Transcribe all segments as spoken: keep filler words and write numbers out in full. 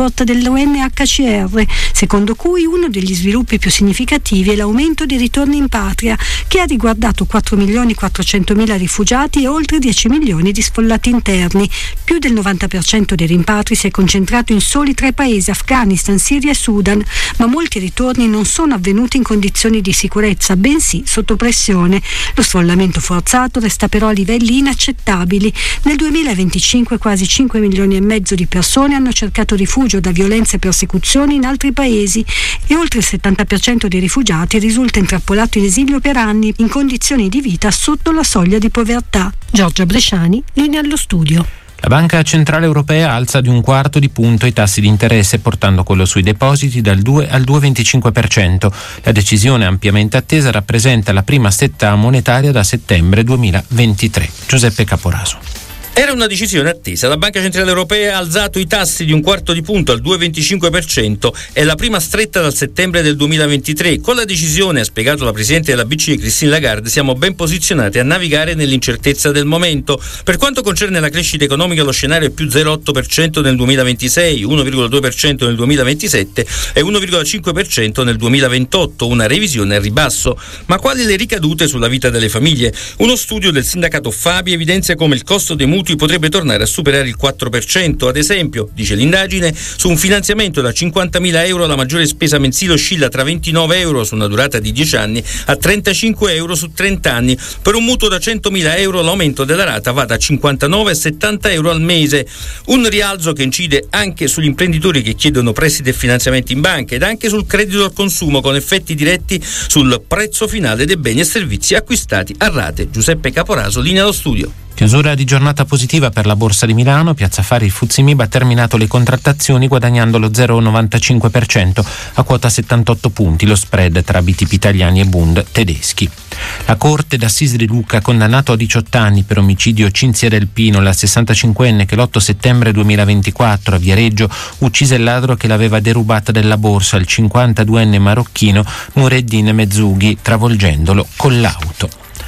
report dell'U N H C R, secondo cui uno degli sviluppi più significativi è l'aumento dei ritorni in patria, che ha riguardato quattro milioni quattrocentomila rifugiati e oltre dieci milioni di sfollati interni. Più del novanta per cento dei rimpatri si è concentrato in soli tre paesi, Afghanistan, Siria e Sudan, ma molti ritorni non sono avvenuti in condizioni di sicurezza, bensì sotto pressione. Lo sfollamento forzato resta però a livelli inaccettabili. Nel duemilaventicinque quasi cinque milioni e mezzo di persone hanno cercato rifugio da violenze e persecuzioni in altri paesi e oltre il settanta per cento dei rifugiati risulta intrappolato in esilio per anni in condizioni di vita sotto la soglia di povertà. Giorgia Bresciani, linea allo studio. La Banca Centrale Europea alza di un quarto di punto i tassi di interesse, portando quello sui depositi dal due al due virgola venticinque per cento. La decisione ampiamente attesa rappresenta la prima stetta monetaria da settembre duemilaventitré. Giuseppe Caporaso. Era una decisione attesa. La Banca Centrale Europea ha alzato i tassi di un quarto di punto al due virgola venticinque per cento. È la prima stretta dal settembre del duemilaventitré. Con la decisione, ha spiegato la Presidente della B C E Christine Lagarde, siamo ben posizionati a navigare nell'incertezza del momento. Per quanto concerne la crescita economica, lo scenario è più zero virgola otto per cento nel duemilaventisei, uno virgola due per cento nel duemilaventisette e uno virgola cinque per cento nel duemilaventotto, una revisione al ribasso. Ma quali le ricadute sulla vita delle famiglie? Uno studio del sindacato Fabi evidenzia come il costo dei mutui potrebbe tornare a superare il quattro per cento. Ad esempio, dice l'indagine, su un finanziamento da cinquantamila euro la maggiore spesa mensile oscilla tra ventinove euro su una durata di dieci anni a trentacinque euro su trenta anni. Per un mutuo da centomila euro l'aumento della rata va da cinquantanove a settanta euro al mese. Un rialzo che incide anche sugli imprenditori che chiedono prestiti e finanziamenti in banca ed anche sul credito al consumo, con effetti diretti sul prezzo finale dei beni e servizi acquistati a rate. Giuseppe Caporaso, linea allo studio. Chiusura di giornata positiva per la Borsa di Milano. Piazza Affari il Fuzzi Mib ha terminato le contrattazioni guadagnando lo zero virgola novantacinque per cento a quota settantotto punti, lo spread tra B T P italiani e Bund tedeschi. La Corte d'Assise di Lucca ha condannato a diciotto anni per omicidio Cinzia Del Pino, la sessantacinquenne che l'otto settembre duemilaventiquattro a Viareggio uccise il ladro che l'aveva derubata della borsa, il cinquantaduenne marocchino Nureddin Mezzughi, travolgendolo con l'auto.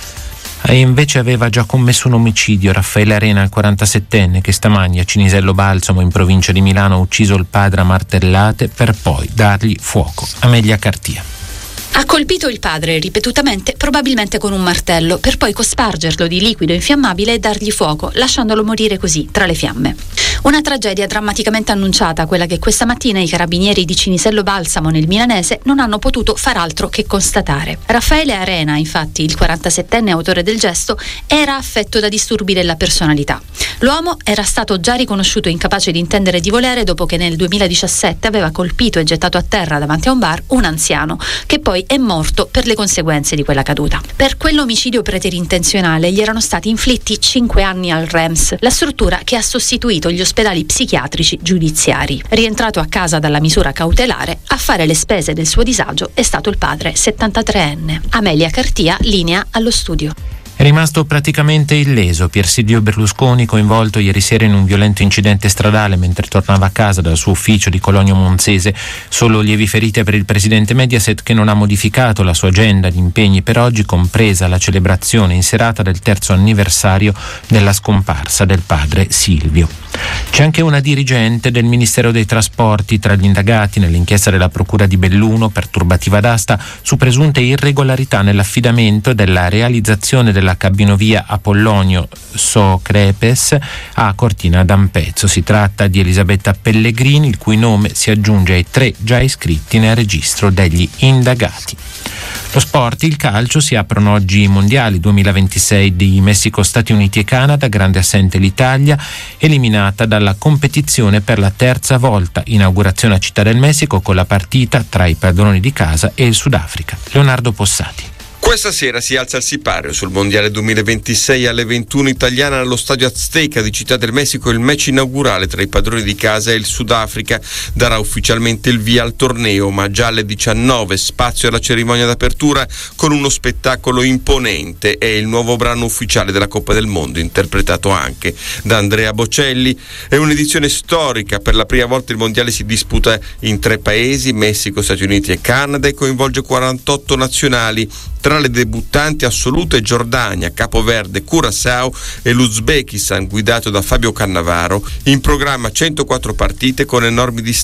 E invece aveva già commesso un omicidio Raffaele Arena, il quarantasettenne, che stamani a Cinisello Balsamo in provincia di Milano ha ucciso il padre a martellate per poi dargli fuoco. Amelia Cartia. Ha colpito il padre ripetutamente, probabilmente con un martello, per poi cospargerlo di liquido infiammabile e dargli fuoco, lasciandolo morire così tra le fiamme. Una tragedia drammaticamente annunciata, quella che questa mattina i carabinieri di Cinisello Balsamo nel milanese non hanno potuto far altro che constatare. Raffaele Arena, infatti, il quarantasettenne autore del gesto, era affetto da disturbi della personalità. L'uomo era stato già riconosciuto incapace di intendere e di volere dopo che nel duemiladiciassette aveva colpito e gettato a terra davanti a un bar un anziano, che poi è morto per le conseguenze di quella caduta. Per quell'omicidio preterintenzionale gli erano stati inflitti cinque anni al R E M S, la struttura che ha sostituito gli ospedali psichiatrici giudiziari. Rientrato a casa dalla misura cautelare, a fare le spese del suo disagio è stato il padre settantatreenne. Amelia Cartia, linea allo studio. È rimasto praticamente illeso Pier Silvio Berlusconi, coinvolto ieri sera in un violento incidente stradale mentre tornava a casa dal suo ufficio di Cologno Monzese. Solo lievi ferite per il presidente Mediaset, che non ha modificato la sua agenda di impegni per oggi, compresa la celebrazione in serata del terzo anniversario della scomparsa del padre Silvio. C'è anche una dirigente del Ministero dei Trasporti tra gli indagati nell'inchiesta della Procura di Belluno per turbativa d'asta su presunte irregolarità nell'affidamento della realizzazione della cabinovia Apollonio So Crepes a Cortina d'Ampezzo. Si tratta di Elisabetta Pellegrini, il cui nome si aggiunge ai tre già iscritti nel registro degli indagati. Lo sport, il calcio, si aprono oggi i mondiali duemilaventisei di Messico, Stati Uniti e Canada, grande assente l'Italia, eliminata dalla competizione per la terza volta. Inaugurazione a Città del Messico con la partita tra i padroni di casa e il Sudafrica. Leonardo Possati. Questa sera si alza il sipario sul Mondiale duemilaventisei alle ventuno italiana allo Stadio Azteca di Città del Messico. Il match inaugurale tra i padroni di casa e il Sudafrica darà ufficialmente il via al torneo, ma già alle diciannove spazio alla cerimonia d'apertura con uno spettacolo imponente. È il nuovo brano ufficiale della Coppa del Mondo, interpretato anche da Andrea Bocelli. È un'edizione storica, per la prima volta il Mondiale si disputa in tre paesi, Messico, Stati Uniti e Canada, e coinvolge quarantotto nazionali. Tra le debuttanti assolute Giordania, Capoverde, Curaçao e l'Uzbekistan, guidato da Fabio Cannavaro. In programma centoquattro partite con enormi distanze